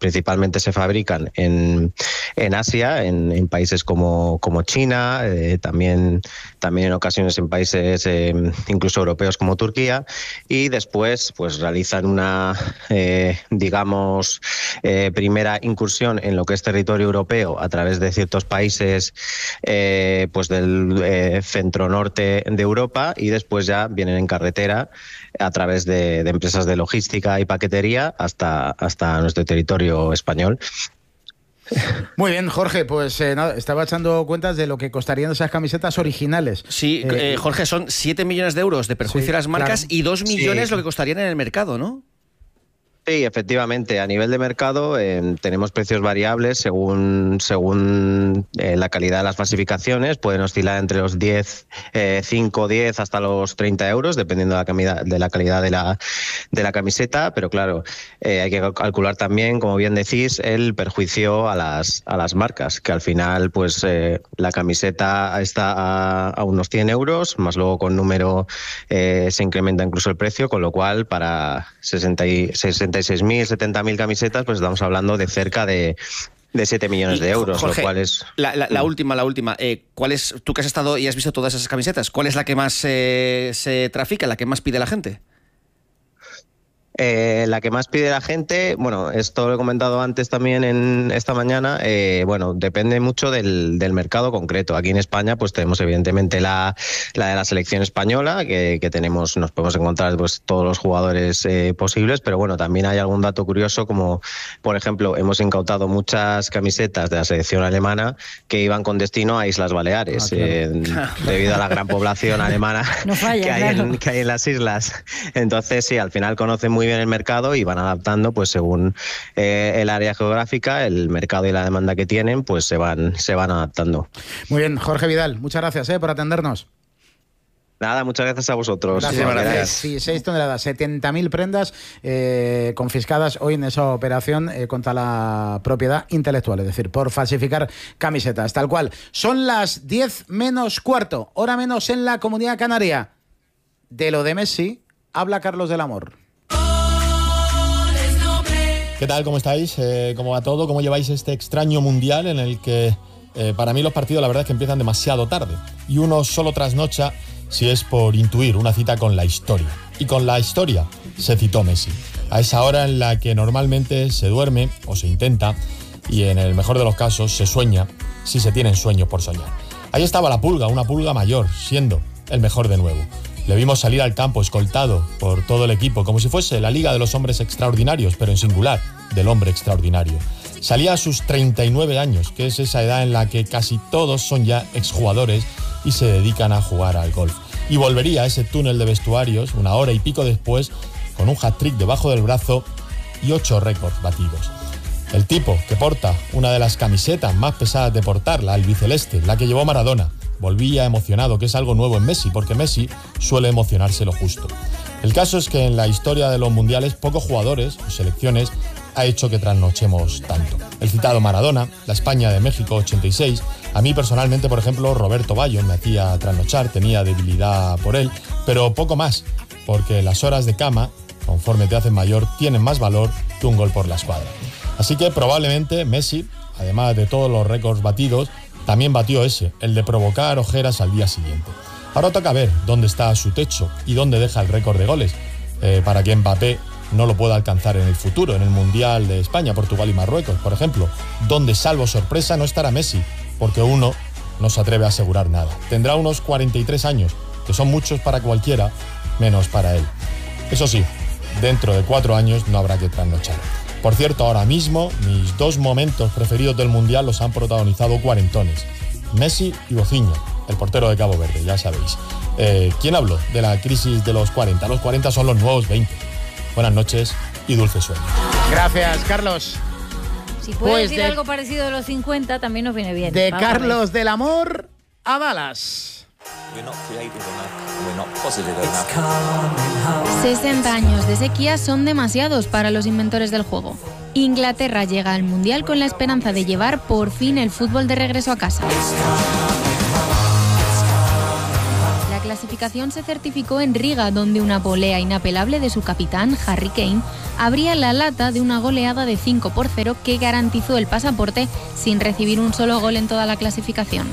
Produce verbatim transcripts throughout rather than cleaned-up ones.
principalmente se fabrican en, en Asia, en, en países como, como China, eh, también, también en ocasiones en países eh, incluso europeos como Turquía, y después pues realizan una, eh, digamos, eh, primera incursión en lo que es territorio europeo a través de ciertos países eh, pues del eh, centro-norte de Europa, y después ya vienen en carretera a través de, de empresas de logística y paquetería hasta, hasta nuestro territorio español. Muy bien, Jorge, pues eh, nada, estaba echando cuentas de lo que costarían esas camisetas originales. Sí, eh, eh, Jorge, son siete millones de euros de perjuicio sí, a las marcas, claro, y dos millones sí. lo que costarían en el mercado, ¿no? Sí, efectivamente. A nivel de mercado eh, tenemos precios variables según según eh, la calidad de las falsificaciones. Pueden oscilar entre los diez, eh, cinco, diez hasta los treinta euros, dependiendo de la, camida, de la calidad de la, de la camiseta. Pero claro, eh, hay que calcular también, como bien decís, el perjuicio a las, a las marcas, que al final pues eh, la camiseta está a, a unos cien euros, más luego con número eh, se incrementa incluso el precio, con lo cual para sesenta y seis mil, setenta mil camisetas, pues estamos hablando de cerca de, de siete millones de euros, Jorge, lo cual es... La, la, la última, la última. Eh, ¿cuál es, tú que has estado y has visto todas esas camisetas, ¿cuál es la que más eh, se trafica, la que más pide la gente? Eh, la que más pide la gente, bueno, esto lo he comentado antes también en esta mañana, eh, bueno, depende mucho del, del mercado concreto. Aquí en España pues tenemos evidentemente la, la de la selección española, que, que tenemos, nos podemos encontrar pues todos los jugadores eh, posibles, pero bueno, también hay algún dato curioso, como por ejemplo hemos incautado muchas camisetas de la selección alemana que iban con destino a Islas Baleares, ah, claro. eh, debido a la gran población alemana no falla, que, hay claro. en, que hay en las islas. Entonces sí, al final conocen muy bien el mercado y van adaptando pues según eh, el área geográfica, el mercado y la demanda que tienen, pues se van se van adaptando. Muy bien, Jorge Vidal, muchas gracias eh, por atendernos. Nada, muchas gracias a vosotros. Gracias, gracias. Sí, seis toneladas, setenta mil prendas eh, confiscadas hoy en esa operación eh, contra la propiedad intelectual, es decir, por falsificar camisetas, tal cual. Son las diez menos cuarto, hora menos en la Comunidad Canaria. De lo de Messi habla Carlos del Amor. ¿Qué tal? ¿Cómo estáis? Eh, ¿Cómo va todo? ¿Cómo lleváis este extraño mundial en el que eh, para mí los partidos la verdad es que empiezan demasiado tarde y uno solo trasnocha si es por intuir una cita con la historia? Y con la historia se citó Messi, a esa hora en la que normalmente se duerme o se intenta, y en el mejor de los casos se sueña, si se tienen sueños por soñar. Ahí estaba la pulga, una pulga mayor, siendo el mejor de nuevo. Le vimos salir al campo escoltado por todo el equipo, como si fuese la Liga de los Hombres Extraordinarios, pero en singular, del hombre extraordinario. Salía a sus treinta y nueve años, que es esa edad en la que casi todos son ya exjugadores y se dedican a jugar al golf. Y volvería a ese túnel de vestuarios una hora y pico después, con un hat-trick debajo del brazo y ocho récords batidos. El tipo que porta una de las camisetas más pesadas de portar, la albiceleste, la que llevó Maradona, volvía emocionado, que es algo nuevo en Messi, porque Messi suele emocionarse lo justo. El caso es que en la historia de los mundiales pocos jugadores o selecciones ha hecho que trasnochemos tanto. El citado Maradona, la España de México ochenta y seis, a mí personalmente, por ejemplo, Roberto Baggio me hacía trasnochar, tenía debilidad por él, pero poco más, porque las horas de cama, conforme te hacen mayor, tienen más valor que un gol por la escuadra. Así que probablemente Messi, además de todos los récords batidos, también batió ese, el de provocar ojeras al día siguiente. Ahora toca ver dónde está su techo y dónde deja el récord de goles, eh, para que Mbappé no lo pueda alcanzar en el futuro, en el Mundial de España, Portugal y Marruecos, por ejemplo, donde salvo sorpresa no estará Messi, porque uno no se atreve a asegurar nada. Tendrá unos cuarenta y tres años, que son muchos para cualquiera, menos para él. Eso sí, dentro de cuatro años no habrá que trasnochar. Por cierto, ahora mismo mis dos momentos preferidos del Mundial los han protagonizado cuarentones. Messi y Bociño, el portero de Cabo Verde, ya sabéis. Eh, ¿Quién habló de la crisis de los cuarenta? Los cuarenta son los nuevos veinte. Buenas noches y dulce sueño. Gracias, Carlos. Si puedes pues decir de, algo parecido de los cincuenta, también nos viene bien. De Vamos Carlos del Amor a Dallas. sesenta años de sequía son demasiados para los inventores del juego. Inglaterra llega al Mundial con la esperanza de llevar por fin el fútbol de regreso a casa. La clasificación se certificó en Riga, donde una volea inapelable de su capitán, Harry Kane, abría la lata de una goleada de cinco por cero que garantizó el pasaporte sin recibir un solo gol en toda la clasificación.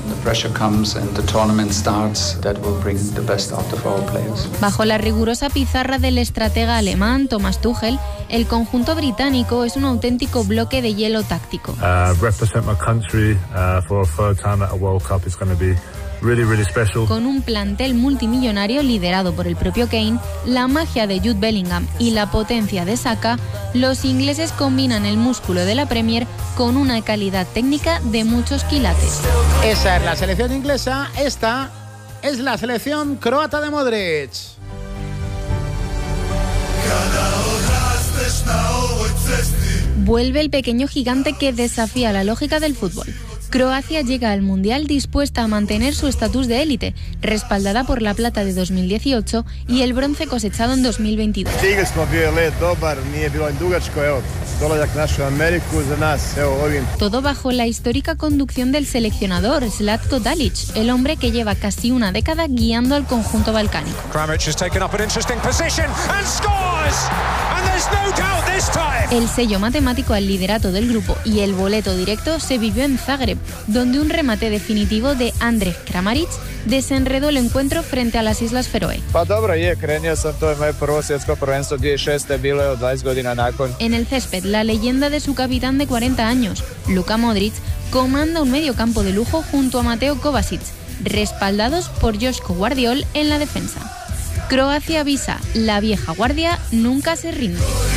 Bajo la rigurosa pizarra del estratega alemán Thomas Tuchel, el conjunto británico es un auténtico bloque de hielo táctico. Uh, represent my country uh, for a third time at a World Cup is going to be really, really special. Con un plantel multimillonario liderado por el propio Kane, la magia de Jude Bellingham y la potencia de Saka, los ingleses combinan el músculo de la Premier con una calidad técnica de muchos quilates. Esa es la selección inglesa, esta es la selección croata de Modric. Vuelve el pequeño gigante que desafía la lógica del fútbol. Croacia llega al Mundial dispuesta a mantener su estatus de élite, respaldada por la plata de dos mil dieciocho y el bronce cosechado en dos mil veintidós. Todo bajo la histórica conducción del seleccionador Zlatko Dalic, el hombre que lleva casi una década guiando al conjunto balcánico. El sello matemático al liderato del grupo y el boleto directo se vivió en Zagreb, donde un remate definitivo de Andrej Kramaric desenredó el encuentro frente a las Islas Feroe. En el césped, la leyenda de su capitán de cuarenta años, Luka Modric, comanda un mediocampo de lujo junto a Mateo Kovacic, respaldados por Joško Guardiol en la defensa. Croacia avisa, la vieja guardia nunca se rinde.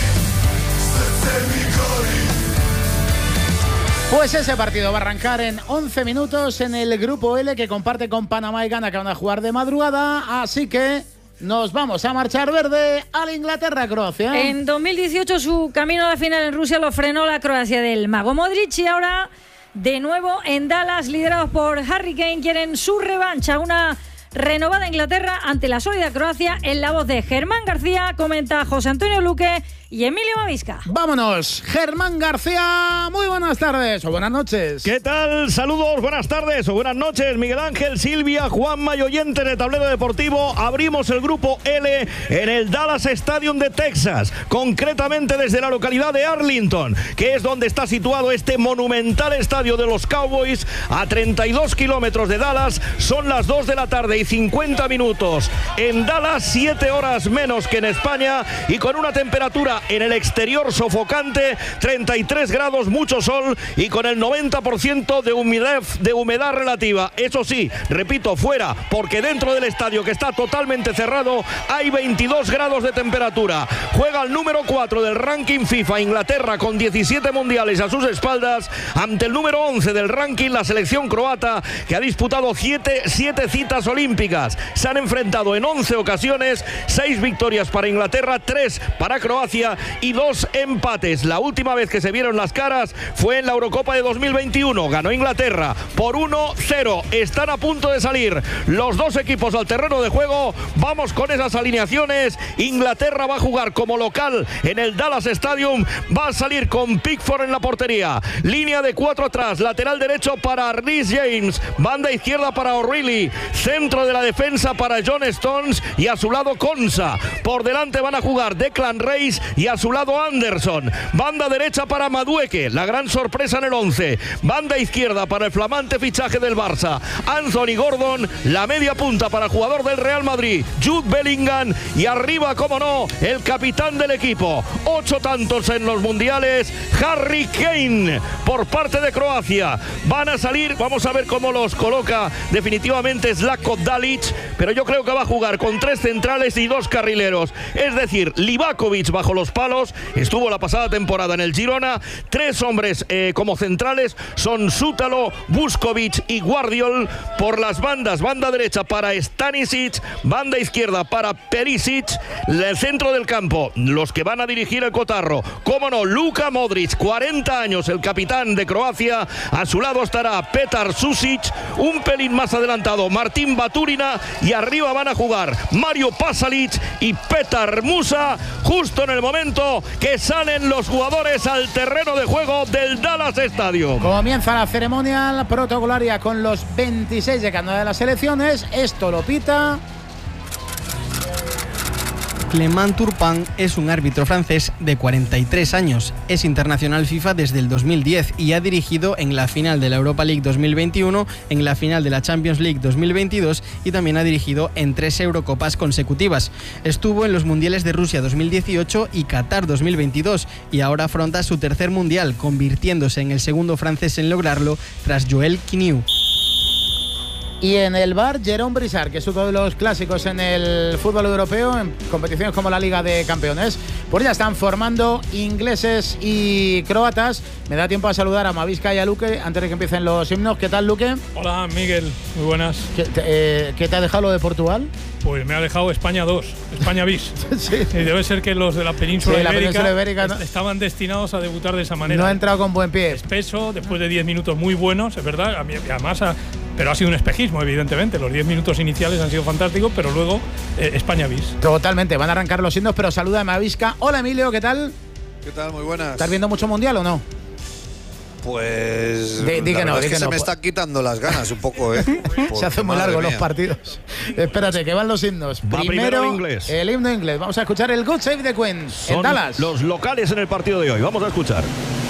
Pues ese partido va a arrancar en once minutos en el Grupo L, que comparte con Panamá y Ghana, que van a jugar de madrugada, así que nos vamos a marchar verde al Inglaterra-Croacia. En dos mil dieciocho su camino a la final en Rusia lo frenó la Croacia del mago Modric, y ahora de nuevo en Dallas, liderados por Harry Kane, quieren su revancha, una renovada Inglaterra ante la sólida Croacia. En la voz de Germán García comenta José Antonio Luque y Emilio Mavisca. Vámonos, Germán García, muy buenas tardes o buenas noches. ¿Qué tal? Saludos, buenas tardes o buenas noches, Miguel Ángel, Silvia, Juanma y oyentes de Tablero Deportivo. Abrimos el Grupo L en el Dallas Stadium de Texas, concretamente desde la localidad de Arlington, que es donde está situado este monumental estadio de los Cowboys, a treinta y dos kilómetros de Dallas. Son las dos de la tarde y cincuenta minutos en Dallas, siete horas menos que en España, y con una temperatura en el exterior sofocante, treinta y tres grados, mucho sol y con el noventa por ciento de humedad, de humedad relativa. Eso sí, repito, fuera, porque dentro del estadio, que está totalmente cerrado, hay veintidós grados de temperatura. Juega el número cuatro del ranking FIFA, Inglaterra, con diecisiete mundiales a sus espaldas, ante el número once del ranking, la selección croata, que ha disputado siete, siete citas olímpicas. Se han enfrentado en once ocasiones, seis victorias para Inglaterra, tres para Croacia y dos empates. La última vez que se vieron las caras fue en la Eurocopa de dos mil veintiuno. Ganó Inglaterra por uno cero. Están a punto de salir los dos equipos al terreno de juego. Vamos con esas alineaciones. Inglaterra va a jugar como local en el Dallas Stadium. Va a salir con Pickford en la portería. Línea de cuatro atrás. Lateral derecho para Reece James. Banda izquierda para O'Reilly. Centro de la defensa para John Stones y a su lado Konsa. Por delante van a jugar Declan Rice y a su lado Anderson. Banda derecha para Madueke, la gran sorpresa en el once. Banda izquierda para el flamante fichaje del Barça, Anthony Gordon. La media punta para el jugador del Real Madrid, Jude Bellingham. Y arriba, como no, el capitán del equipo. Ocho tantos en los mundiales, Harry Kane, por parte de Croacia. Van a salir, vamos a ver cómo los coloca definitivamente Zlatko Dalic, pero yo creo que va a jugar con tres centrales y dos carrileros. Es decir, Livakovic bajo los palos, estuvo la pasada temporada en el Girona. Tres hombres eh, como centrales son Sútalo, Vuskovic y Guardiol. Por las bandas, banda derecha para Stanisic, banda izquierda para Perisic. El centro del campo, los que van a dirigir el cotarro, cómo no, Luka Modric, cuarenta años, el capitán de Croacia. A su lado estará Petar Susic, un pelín más adelantado Martín Baturina, y arriba van a jugar Mario Pasalic y Petar Musa, justo en el momento que salen los jugadores al terreno de juego del Dallas Stadium. Comienza la ceremonia protocolaria con los veintiséis de cada una de las selecciones. Esto lo pita Clément Turpin es un árbitro francés de cuarenta y tres años. Es internacional FIFA desde el dos mil diez y ha dirigido en la final de la Europa League dos mil veintiuno, en la final de la Champions League dos mil veintidós y también ha dirigido en tres Eurocopas consecutivas. Estuvo en los Mundiales de Rusia dos mil dieciocho y Qatar dos mil veintidós y ahora afronta su tercer Mundial, convirtiéndose en el segundo francés en lograrlo tras Joel Quiniu. Y en el bar, Jérôme Brissard, que es uno de los clásicos en el fútbol europeo, en competiciones como la Liga de Campeones. Pues ya están formando ingleses y croatas. Me da tiempo a saludar a Mavisca y a Luque antes de que empiecen los himnos. ¿Qué tal, Luque? Hola, Miguel. Muy buenas. ¿Qué te, eh, ¿qué te ha dejado lo de Portugal? Pues me ha dejado España dos, España bis. Sí. Y debe ser que los de la península, sí, la ibérica, península ibérica no, estaban destinados a debutar de esa manera. No ha entrado con buen pie. Espeso, después de diez minutos muy buenos, es verdad. Además, pero ha sido un espejismo, evidentemente. Los diez minutos iniciales han sido fantásticos, pero luego eh, España bis. Totalmente, van a arrancar los himnos, pero saluda a Mavisca. Hola, Emilio, ¿qué tal? ¿Qué tal? Muy buenas. ¿Estás viendo mucho mundial o no? Pues di, di la que no, verdad di es que, que se no. me están quitando las ganas un poco, ¿eh? Se hacen muy largos los partidos. Espérate, que van los himnos. Va primero, primero el inglés. El himno inglés. Vamos a escuchar el Good Save the Queen Son en Dallas. Los locales en el partido de hoy. Vamos a escuchar.